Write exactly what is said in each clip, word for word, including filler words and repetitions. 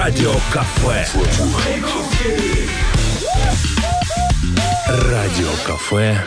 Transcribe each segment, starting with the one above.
Радиокафе. Радиокафе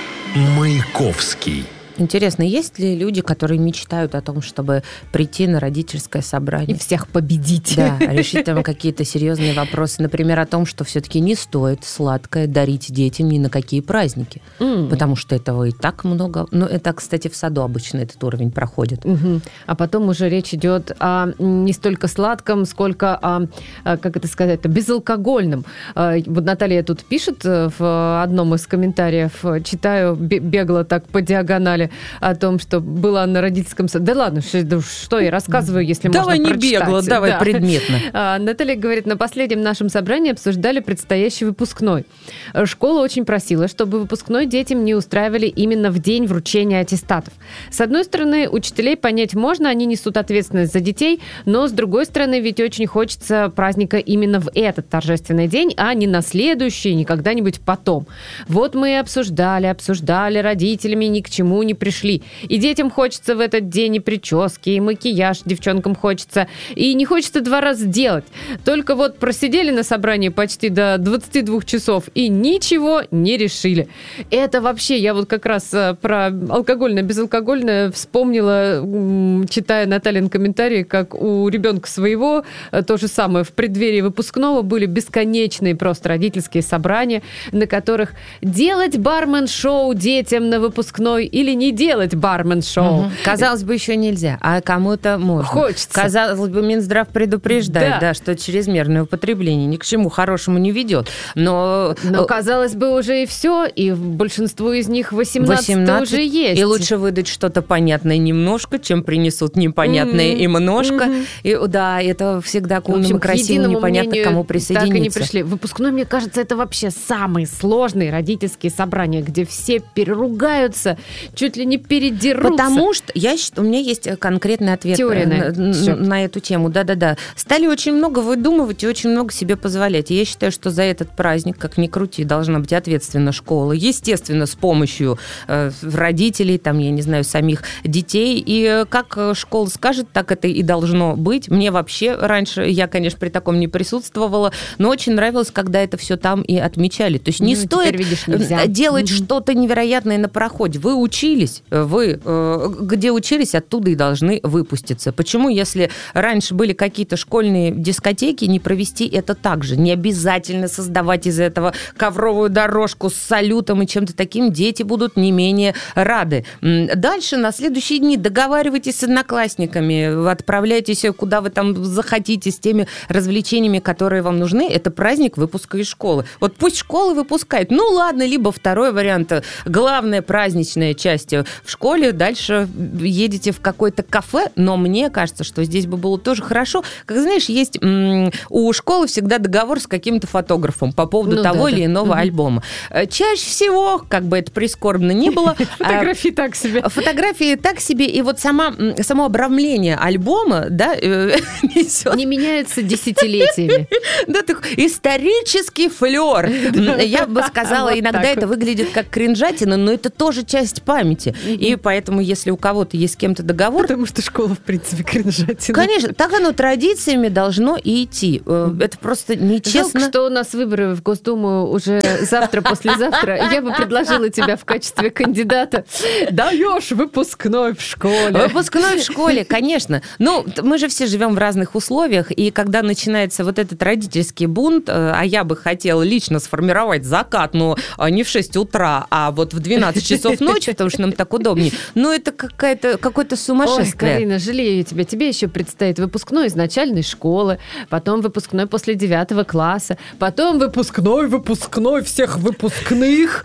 Маяковский. Интересно, есть ли люди, которые мечтают о том, чтобы прийти на родительское собрание? И всех победить. Да, решить там какие-то серьезные вопросы. Например, о том, что все-таки не стоит сладкое дарить детям ни на какие праздники. Mm. Потому что этого и так много. Ну, это, кстати, в саду обычно этот уровень проходит. Mm-hmm. А потом уже речь идет о не столько сладком, сколько о, как это сказать, безалкогольном. Вот Наталья тут пишет в одном из комментариев, читаю бегло так по диагонали, о том, что была на родительском саду. Да ладно, что, что я рассказываю, если давай можно прочитать. Давай не бегло, давай да. предметно. А, Наталья говорит, на последнем нашем собрании обсуждали предстоящий выпускной. Школа очень просила, чтобы выпускной детям не устраивали именно в день вручения аттестатов. С одной стороны, учителей понять можно, они несут ответственность за детей, но с другой стороны, ведь очень хочется праздника именно в этот торжественный день, а не на следующий, не когда-нибудь потом. Вот мы и обсуждали, обсуждали родителями, ни к чему не пришли. И детям хочется в этот день и прически, и макияж девчонкам хочется. И не хочется два раза делать. Только вот просидели на собрании почти до двадцати двух часов и ничего не решили. Это вообще, я вот как раз про алкогольное, безалкогольное вспомнила, читая Натальин комментарий, как у ребенка своего то же самое. В преддверии выпускного были бесконечные просто родительские собрания, на которых делать бармен-шоу детям на выпускной или не делать бармен-шоу. Угу. Казалось бы, еще нельзя, а кому-то можно. Хочется. Казалось бы, Минздрав предупреждает, да. Да, что чрезмерное употребление ни к чему хорошему не ведет. Но... Но, казалось бы, уже и все, и большинству из них восемнадцать, восемнадцать уже есть. И лучше выдать что-то понятное немножко, чем принесут непонятное mm-hmm. и немножко. Mm-hmm. И, да, это всегда к умным и красивым, непонятно, к кому присоединиться. Так и не пришли. Выпускной, мне кажется, это вообще самые сложные родительские собрания, где все переругаются, чуть ли не передерутся. Потому что я считаю, у меня есть конкретный ответ Теория на, на, на эту тему. Да-да-да. Стали очень много выдумывать и очень много себе позволять. И я считаю, что за этот праздник, как ни крути, должна быть ответственна школа. Естественно, с помощью э, родителей, там, я не знаю, самих детей. И как школа скажет, так это и должно быть. Мне вообще раньше, я, конечно, при таком не присутствовала, но очень нравилось, когда это все там и отмечали. То есть не ну, стоит видишь, делать mm-hmm. что-то невероятное на проходе. Вы учились, вы э, где учились, оттуда и должны выпуститься. Почему, если раньше были какие-то школьные дискотеки, не провести это так же? Не обязательно создавать из этого ковровую дорожку с салютом и чем-то таким. Дети будут не менее рады. Дальше на следующие дни договаривайтесь с одноклассниками, отправляйтесь куда вы там захотите с теми развлечениями, которые вам нужны. Это праздник выпуска из школы. Вот пусть школа выпускает. Ну ладно, либо второй вариант. Главная праздничная часть в школе, дальше едете в какое-то кафе, но мне кажется, что здесь бы было тоже хорошо. Как знаешь, есть м- у школы всегда договор с каким-то фотографом по поводу ну, того да, или да. иного угу. альбома. Чаще всего, как бы это прискорбно ни было, фотографии так себе. Фотографии так себе, и вот сама, само обрамление альбома, да, несет... Не меняется десятилетиями. Да, такой исторический флёр. Я бы сказала, иногда это выглядит как кринжатина, но это тоже часть памяти. И поэтому, если у кого-то есть с кем-то договор... Потому что школа, в принципе, кринжатина. Конечно, так оно традициями должно и идти. Это просто нечестно. Жалко, что у нас выборы в Госдуму уже завтра, послезавтра. Я бы предложила тебя в качестве кандидата. Даешь выпускной в школе. Выпускной в школе, конечно. Ну, мы же все живем в разных условиях, и когда начинается вот этот родительский бунт, а я бы хотела лично сформировать закат, но не в шесть утра, а вот в двенадцать часов ночи, потому что нам так удобнее. Ну, это какая-то, какое-то сумасшествие. Ой, Карина, жалею тебя. Тебе еще предстоит выпускной из начальной школы, потом выпускной после девятого класса, потом выпускной, выпускной всех выпускных.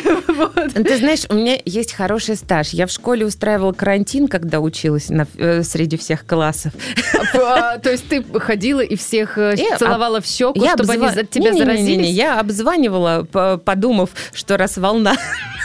Ты знаешь, у меня есть хороший стаж. Я в школе устраивала карантин, когда училась на, э, среди всех классов. А, то есть ты ходила и всех э, целовала в щеку, я чтобы обзва... они за тебя не, заразились? Не, не, не, я обзванивала, подумав, что раз волна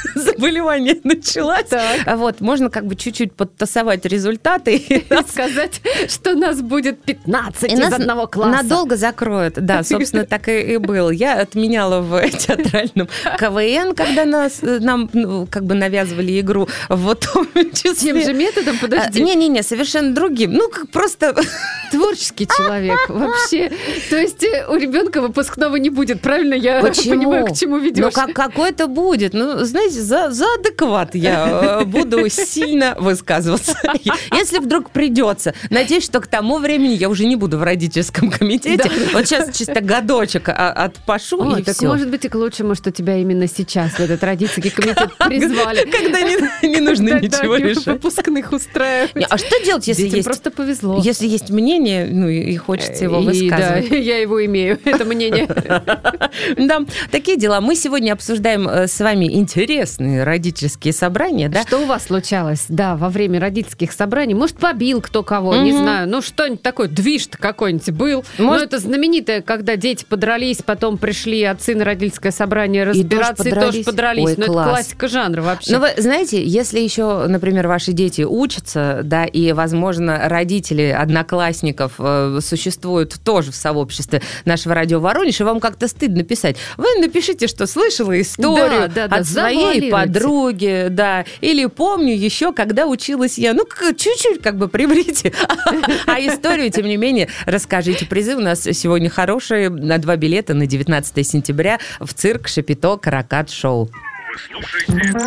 заболевания началась. Так. Вот, можно как бы чуть-чуть подтасовать результаты. И сказать, что нас будет пятнадцать И из нас одного класса. надолго закроют. Да, собственно, так и, и было. Я отменяла в театральном КВН, когда нас, нам ну, как бы навязывали игру в том числе. Тем же методом, подожди. Не-не-не, совершенно другим. Ну, как просто... Творческий человек вообще. То есть э, у ребенка выпускного не будет, правильно? Я Почему? понимаю, к чему ведешь. Ну, как, какой-то будет. Ну, знаете, за, за адекват я э, буду сильно высказываться. Если вдруг придется. Надеюсь, что к тому времени я уже не буду в родительском комитете. Вот сейчас чисто годочек а, отпашу, О, и так все. может быть и к лучшему, что тебя именно сейчас в этот родительский комитет призвали. Когда не, не нужно Когда ничего они решать. выпускных устраивать. Не, а что делать, если Детям есть... просто повезло. Если есть мнение, ну и и хочется его И, высказывать. да, я его имею, это мнение. Да, такие дела. Мы сегодня обсуждаем э, с вами интересные родительские собрания, да? Что у вас случалось, да, во время родительских собраний? Может, побил кто кого, не Мгм. знаю. Ну, что-нибудь такое, движ-то какой-нибудь был. Может- Ну, это знаменитое, когда дети подрались, потом пришли отцы на родительское собрание тоже разбираться и тоже подрались? подрались. Ой, Ну, это класс. классика жанра вообще. Ну, вы знаете, если еще, например, ваши дети учатся, да, и, возможно, родители одноклассников э, существуют тоже в сообществе нашего радио Воронеж, и вам как-то стыдно писать, вы напишите, что слышала историю Да, да, да, от своей завуалируйте. подруги, да, или помню еще, когда училась я. Ну, как- чуть-чуть как бы приврите, а историю, тем не менее, расскажите. Призы у нас сегодня хорошие, на два билета на девятнадцатое сентября в цирк «Шапито Каракат Шоу».